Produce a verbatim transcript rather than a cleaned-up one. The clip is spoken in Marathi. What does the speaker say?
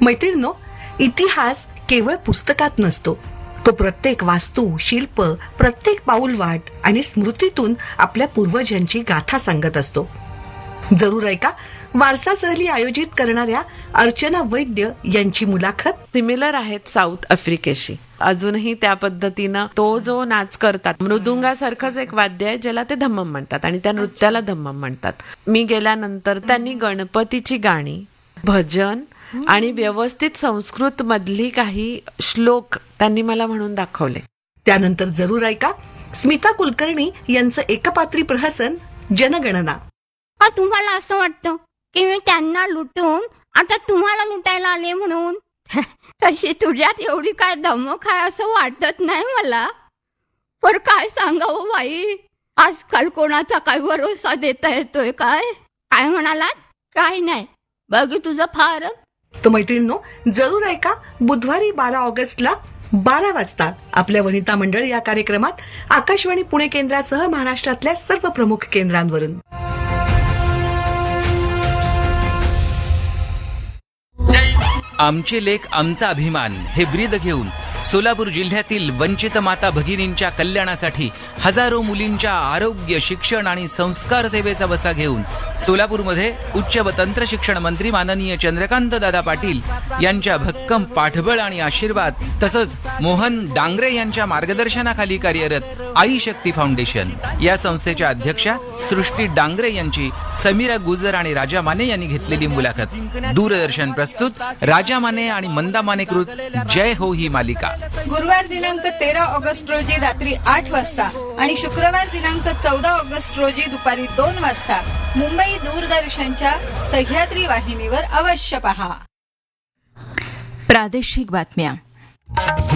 मैत्रिणींनो, इतिहास केवळ पुस्तकात नसतो. तो प्रत्येक वास्तू, शिल्प, प्रत्येक पाऊलवाट आणि स्मृतीतून आपल्या पूर्वजांची गाथा सांगत असतो. जरूर ऐका वारसा सहली आयोजित करणाऱ्या अर्चना वैद्य यांची मुलाखत. सिमिलर आहेत साऊथ आफ्रिकेशी. अजूनही त्या पद्धतीनं तो जो नाच करतात, मृदुंगासारखंच एक वाद्य आहे ज्याला ते धम्मम म्हणतात आणि त्या नृत्याला धम्मम म्हणतात. मी गेल्यानंतर त्यांनी गणपतीची गाणी, भजन आणि व्यवस्थित संस्कृत मधली काही श्लोक त्यांनी मला म्हणून दाखवले. त्यानंतर जरूर ऐका स्मिता कुलकर्णी यांचं एकपात्री प्रहसन जनगणना. तुम्हाला असं वाटतं की मी त्यांना लुटून आता तुम्हाला लुटायला आले म्हणून? तशी तुझ्यात एवढी काय धमक आहे असं वाटत नाही मला. पर काय सांगावं बाई, आजकाल कोणाचा काय भरोसा देता येतोय? काय काय म्हणालात? काय नाही, बघ तुझं फार. तो मैत्रिणींनो, जरूर ऐका बुधवारी बारा ऑगस्टला बारा वाजता आपल्या वनिता मंडळ या कार्यक्रमात आकाशवाणी पुणे केंद्रासह महाराष्ट्रातल्या सर्व प्रमुख केंद्रांवरून. आमचे लेख आमचा अभिमान हे ब्रीद घेऊन सोलापूर जिल्ह्यातील वंचित माता भगिनींच्या कल्याणासाठी हजारो मुलींच्या आरोग्य, शिक्षण आणि संस्कार सेवेचा वसा घेऊन सोलापूरमध्ये उच्च व तंत्र शिक्षण मंत्री माननीय चंद्रकांत दादा पाटील यांच्या भक्कम पाठबळ आणि आशीर्वाद तसंच मोहन डांगरे यांच्या मार्गदर्शनाखाली कार्यरत आई शक्ती फाउंडेशन या संस्थेच्या अध्यक्षा सृष्टी डांगरे यांची समीरा गुजर आणि राजा माने यांनी घेतलेली मुलाखत. दूरदर्शन प्रस्तुत राजा माने आणि मंदा माने कृत जय हो ही मालिका. गुरुवार दिनांक तेरा ऑगस्ट रोजी रात्री आठ वाजता आणि शुक्रवार दिनांक चौदा ऑगस्ट रोजी दुपारी दोन वाजता मुंबई दूरदर्शनच्या सह्याद्री वाहिनीवर अवश्य पहा. प्रादेशिक बातम्या.